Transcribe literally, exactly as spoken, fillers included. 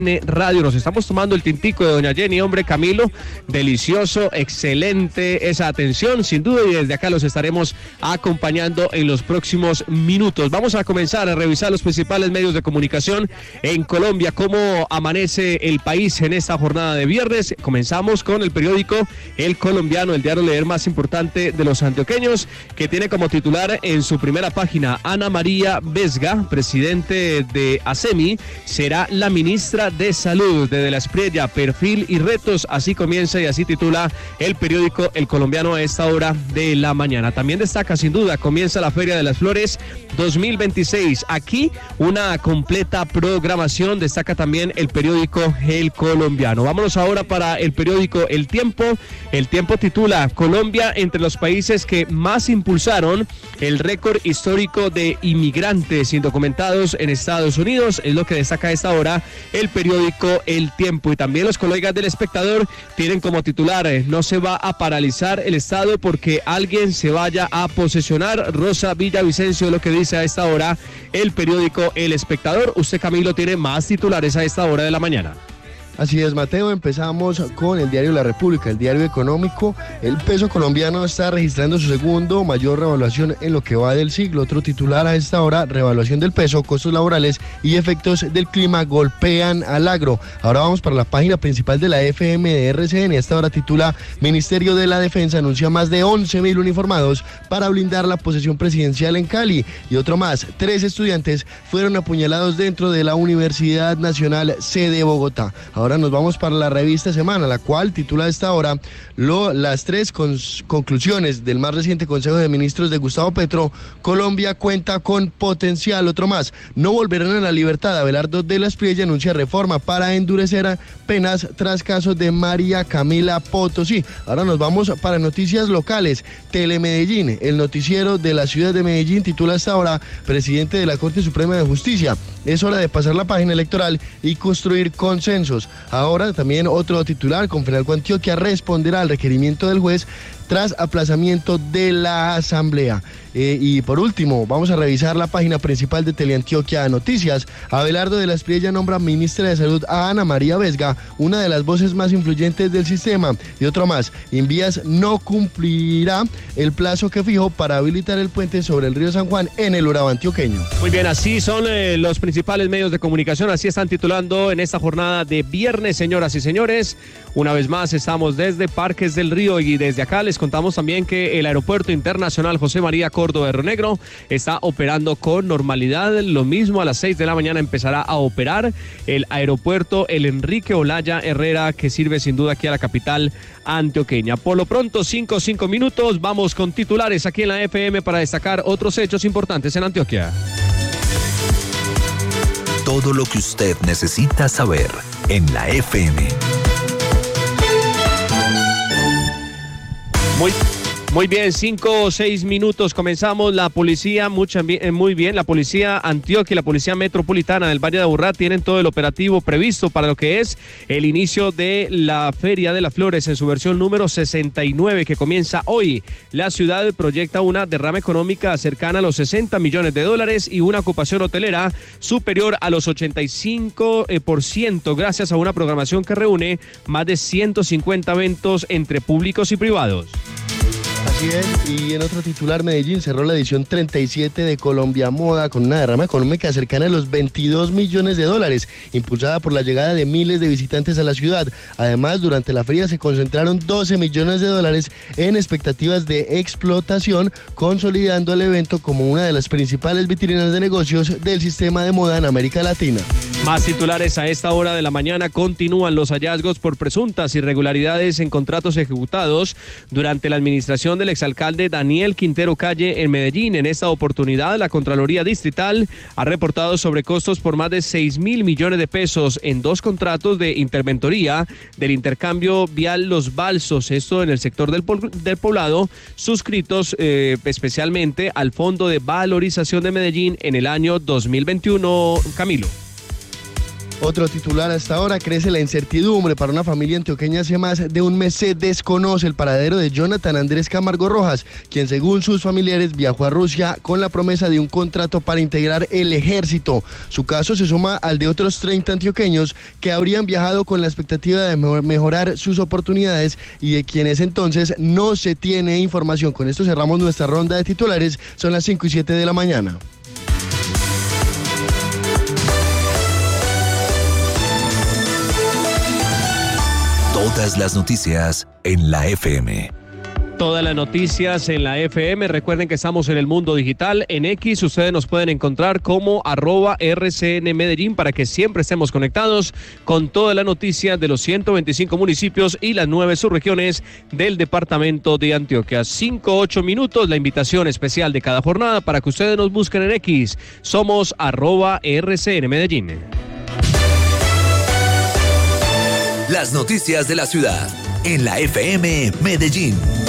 Radio. Nos estamos tomando el tintico de doña Jenny, hombre, Camilo, delicioso, excelente esa atención, sin duda, y desde acá los estaremos acompañando en los próximos minutos. Vamos a comenzar a revisar los principales medios de comunicación en Colombia, cómo amanece el país en esta jornada de viernes. Comenzamos con el periódico El Colombiano, el diario leer más importante de los antioqueños, que tiene como titular en su primera página: Ana María Vesga, presidente de ASEMI, será la ministra de Salud de De la Espriella, perfil y retos. Así comienza y así titula el periódico El Colombiano a esta hora de la mañana. También destaca, sin duda, comienza la Feria de las Flores dos mil veintiséis. Aquí una completa programación, destaca también el periódico El Colombiano. Vámonos ahora para el periódico El Tiempo. El Tiempo titula: Colombia entre los países que más impulsaron el récord histórico de inmigrantes indocumentados en Estados Unidos. Es lo que destaca a esta hora el periódico El Tiempo. Y también los colegas del Espectador tienen como titular: no se va a paralizar el Estado porque alguien se vaya a posesionar. Rosa Villavicencio es lo que dice a esta hora el periódico El Espectador. Usted, Camilo, tiene más titulares a esta hora de la mañana. Así es, Mateo, empezamos con el diario La República, el diario económico. El peso colombiano está registrando su segundo mayor revaluación en lo que va del siglo. Otro titular a esta hora: revaluación del peso, costos laborales y efectos del clima golpean al agro. Ahora vamos para la página principal de la F M de R C N. A esta hora titula: Ministerio de la Defensa anuncia más de once mil uniformados para blindar la posesión presidencial en Cali. Y otro más: tres estudiantes fueron apuñalados dentro de la Universidad Nacional C de Bogotá. Ahora nos vamos para la revista Semana, la cual titula a esta hora lo, las tres cons, conclusiones del más reciente Consejo de Ministros de Gustavo Petro. Colombia cuenta con potencial. Otro más: no volverán a la libertad. Abelardo de la Espriella anuncia reforma para endurecer penas tras casos de María Camila Potosí. Ahora nos vamos para noticias locales. Telemedellín, el noticiero de la ciudad de Medellín, titula a esta hora: presidente de la Corte Suprema de Justicia, es hora de pasar la página electoral y construir consensos. Ahora también otro titular: Confenalco Antioquia responderá al requerimiento del juez tras aplazamiento de la asamblea. Eh, y por último, vamos a revisar la página principal de Teleantioquia Noticias. Abelardo de la Espriella nombra ministra de Salud a Ana María Vesga, una de las voces más influyentes del sistema. Y otro más: Invías no cumplirá el plazo que fijó para habilitar el puente sobre el río San Juan en el Urabá antioqueño. Muy bien, así son eh, los principales medios de comunicación, así están titulando en esta jornada de viernes, señoras y señores. Una vez más estamos desde Parques del Río y desde acá les contamos también que el Aeropuerto Internacional José María Córdoba de Río Negro está operando con normalidad. Lo mismo a las seis de la mañana empezará a operar el aeropuerto El Enrique Olaya Herrera, que sirve sin duda aquí a la capital antioqueña. Por lo pronto, cinco, cinco minutos, vamos con titulares aquí en la F M para destacar otros hechos importantes en Antioquia. Todo lo que usted necesita saber en la F M. Muy, muy bien, cinco o seis minutos, comenzamos. La policía, mucha, muy bien, la policía Antioquia y la policía metropolitana del Valle de Aburrá tienen todo el operativo previsto para lo que es el inicio de la Feria de las Flores en su versión número sesenta y nueve, que comienza hoy. La ciudad proyecta una derrama económica cercana a los sesenta millones de dólares y una ocupación hotelera superior a los ochenta y cinco por ciento, gracias a una programación que reúne más de ciento cincuenta eventos entre públicos y privados. Así es, y en otro titular: Medellín cerró la edición treinta y siete de Colombia Moda con una derrama económica cercana a los veintidós millones de dólares, impulsada por la llegada de miles de visitantes a la ciudad. Además, durante la feria se concentraron doce millones de dólares en expectativas de explotación, consolidando el evento como una de las principales vitrinas de negocios del sistema de moda en América Latina. Más titulares a esta hora de la mañana. Continúan los hallazgos por presuntas irregularidades en contratos ejecutados durante la administración del exalcalde Daniel Quintero Calle en Medellín. En esta oportunidad, la Contraloría Distrital ha reportado sobrecostos por más de seis mil millones de pesos en dos contratos de interventoría del intercambio vial Los Balsos, esto en el sector del, del Poblado, suscritos eh, especialmente al Fondo de Valorización de Medellín en el año dos mil veintiuno. Camilo. Otro titular hasta ahora: crece la incertidumbre para una familia antioqueña. Hace más de un mes se desconoce el paradero de Jonathan Andrés Camargo Rojas, quien según sus familiares viajó a Rusia con la promesa de un contrato para integrar el ejército. Su caso se suma al de otros treinta antioqueños que habrían viajado con la expectativa de mejorar sus oportunidades y de quienes entonces no se tiene información. Con esto cerramos nuestra ronda de titulares. Son las cinco y siete de la mañana. Todas las noticias en la F M. Todas las noticias en la F M. Recuerden que estamos en el mundo digital. En X ustedes nos pueden encontrar como arroba R C N Medellín para que siempre estemos conectados con todas las noticias de los ciento veinticinco municipios y las nueve subregiones del departamento de Antioquia. Cinco, ocho minutos, la invitación especial de cada jornada para que ustedes nos busquen en X. Somos arroba R C N Medellín. Las noticias de la ciudad en la F M Medellín.